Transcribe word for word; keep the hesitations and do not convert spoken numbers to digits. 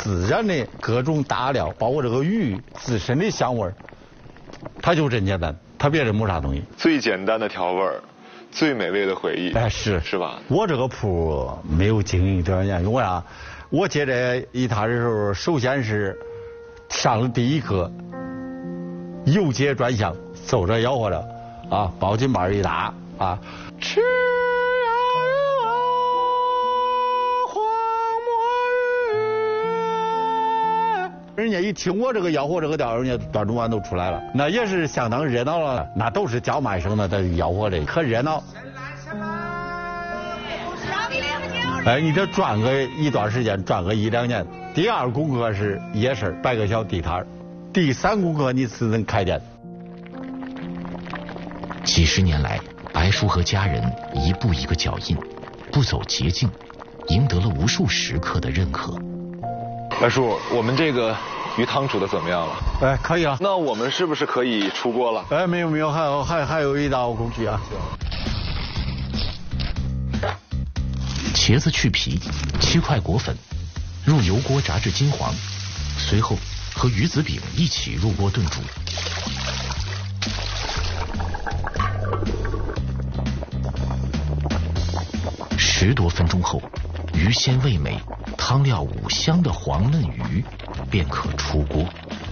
自然的各种大料，包括这个鱼自身的香味儿，它就真简单，它别的没啥东西。 最简单的调味儿，最美味的回忆。 哎，是是吧？ 我这个铺没有经营多少年，因为啥？我接这一摊的时候，首先是上了第一课，由街转巷，走着吆喝着，啊，包巾板一打啊，吃呀人啊，黄馍鱼。人家一听我这个吆喝这个调，人家端中碗都出来了，那也是相当热闹了。那都是叫卖声的，在吆喝的，可热闹。哎，你这转个一段时间，转个一两年。第二功课是夜市摆个小地摊，第三功课你是能开店。 几十年来，白叔和家人一步一个脚印，不走捷径，赢得了无数食客的认可。 白叔，我们这个鱼汤煮的怎么样了？ 哎，可以了。 那我们是不是可以出锅了？ 哎，没有没有，还有还还有一道工序啊。 茄子去皮，切块果粉，入油锅炸至金黄，随后和鱼子饼一起入锅炖煮。十多分钟后，鱼鲜味美，汤料五香的黄焖鱼便可出锅。